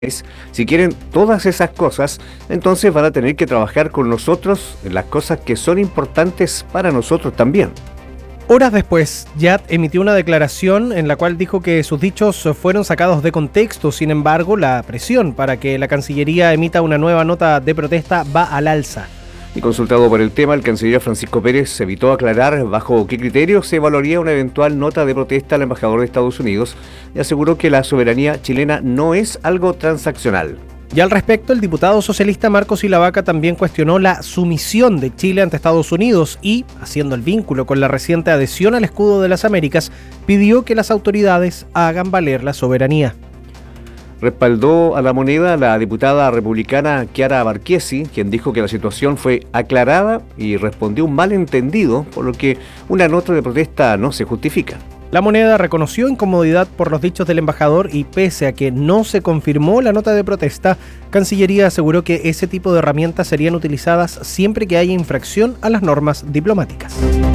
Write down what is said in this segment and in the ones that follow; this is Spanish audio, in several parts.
Si quieren todas esas cosas, entonces van a tener que trabajar con nosotros en las cosas que son importantes para nosotros también. Horas después, Yat emitió una declaración en la cual dijo que sus dichos fueron sacados de contexto. Sin embargo, la presión para que la Cancillería emita una nueva nota de protesta va al alza. Y consultado por el tema, el canciller Francisco Pérez evitó aclarar bajo qué criterio se evaluaría una eventual nota de protesta al embajador de Estados Unidos y aseguró que la soberanía chilena no es algo transaccional. Y al respecto, el diputado socialista Marco Silavaca también cuestionó la sumisión de Chile ante Estados Unidos y, haciendo el vínculo con la reciente adhesión al escudo de las Américas, pidió que las autoridades hagan valer la soberanía. Respaldó a la moneda la diputada republicana Chiara Marchesi, quien dijo que la situación fue aclarada y respondió un malentendido, por lo que una nota de protesta no se justifica. La moneda reconoció incomodidad por los dichos del embajador y pese a que no se confirmó la nota de protesta, Cancillería aseguró que ese tipo de herramientas serían utilizadas siempre que haya infracción a las normas diplomáticas.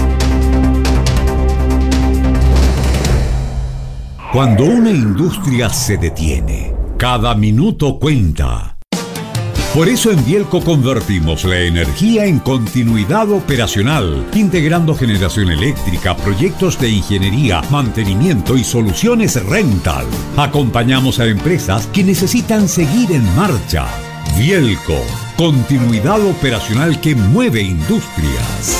Cuando una industria se detiene, cada minuto cuenta. Por eso en Bielco convertimos la energía en continuidad operacional, integrando generación eléctrica, proyectos de ingeniería, mantenimiento y soluciones rental. Acompañamos a empresas que necesitan seguir en marcha. Bielco, continuidad operacional que mueve industrias.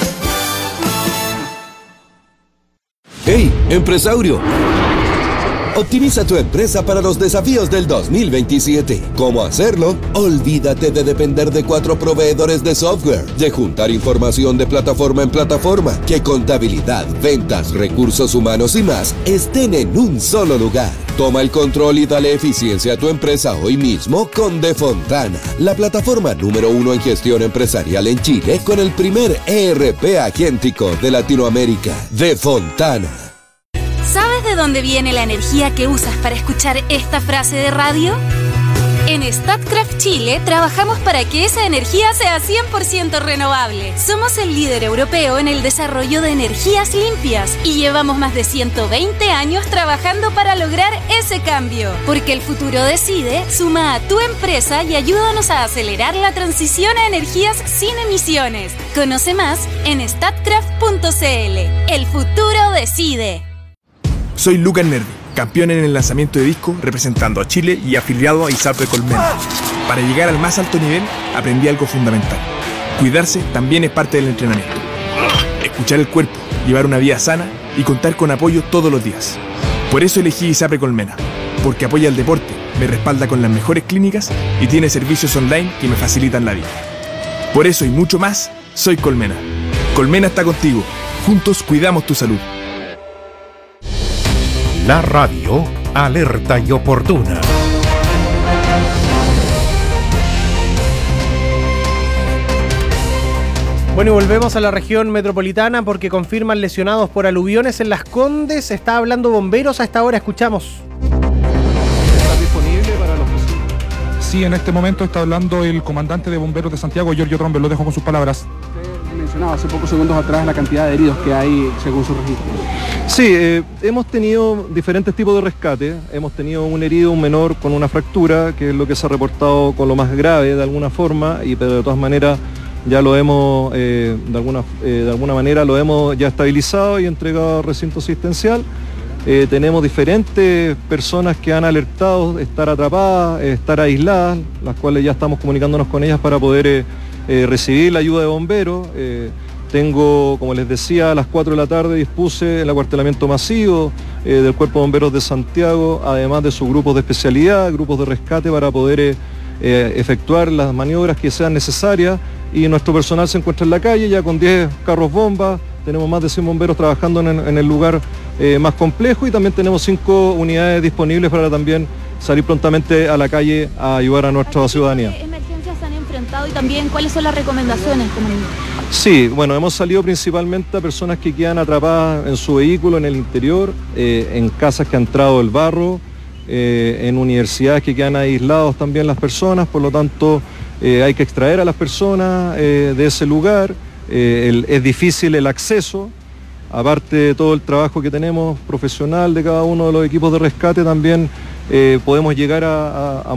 ¡Hey, empresario! Optimiza tu empresa para los desafíos del 2027. ¿Cómo hacerlo? Olvídate de depender de 4 proveedores de software, de juntar información de plataforma en plataforma, que contabilidad, ventas, recursos humanos y más estén en un solo lugar. Toma el control y dale eficiencia a tu empresa hoy mismo con Defontana, la plataforma número 1 en gestión empresarial en Chile con el primer ERP agéntico de Latinoamérica. Defontana. ¿Sabes de dónde viene la energía que usas para escuchar esta frase de radio? En Statkraft Chile trabajamos para que esa energía sea 100% renovable. Somos el líder europeo en el desarrollo de energías limpias y llevamos más de 120 años trabajando para lograr ese cambio. Porque el futuro decide, suma a tu empresa y ayúdanos a acelerar la transición a energías sin emisiones. Conoce más en statkraft.cl. El futuro decide. Soy Lucas Nervi, campeón en el lanzamiento de disco representando a Chile y afiliado a ISAPRE Colmena. Para llegar al más alto nivel aprendí algo fundamental. Cuidarse también es parte del entrenamiento. Escuchar el cuerpo, llevar una vida sana y contar con apoyo todos los días. Por eso elegí ISAPRE Colmena, porque apoya el deporte, me respalda con las mejores clínicas y tiene servicios online que me facilitan la vida. Por eso y mucho más, soy Colmena. Colmena está contigo. Juntos cuidamos tu salud. La radio, alerta y oportuna. Bueno, y volvemos a la región metropolitana porque confirman lesionados por aluviones en Las Condes. Está hablando bomberos a esta hora, escuchamos. ¿Está disponible para los posibles? Sí, en este momento está hablando el comandante de bomberos de Santiago, Giorgio Trombe, lo dejo con sus palabras. Usted mencionaba hace pocos segundos atrás la cantidad de heridos que hay según su registro. Sí, hemos tenido diferentes tipos de rescate. Hemos tenido un herido, un menor con una fractura, que es lo que se ha reportado con lo más grave de alguna forma, pero de todas maneras ya lo hemos, de alguna manera lo hemos ya estabilizado y entregado al recinto asistencial. Tenemos diferentes personas que han alertado estar atrapadas, estar aisladas, las cuales ya estamos comunicándonos con ellas para poder recibir la ayuda de bomberos. Tengo, como les decía, a las 4 de la tarde dispuse el acuartelamiento masivo del Cuerpo de Bomberos de Santiago, además de sus grupos de especialidad, grupos de rescate para poder efectuar las maniobras que sean necesarias, y nuestro personal se encuentra en la calle ya con 10 carros bombas. Tenemos más de 100 bomberos trabajando en el lugar más complejo y también tenemos 5 unidades disponibles para también salir prontamente a la calle a ayudar a nuestra ciudadanía. ¿Qué emergencias se han enfrentado y también cuáles son las recomendaciones? Sí, bueno, hemos salido principalmente a personas que quedan atrapadas en su vehículo en el interior, en casas que ha entrado el barro, en universidades que quedan aislados también las personas, por lo tanto hay que extraer a las personas de ese lugar. Es difícil el acceso, aparte de todo el trabajo que tenemos profesional de cada uno de los equipos de rescate, también podemos llegar a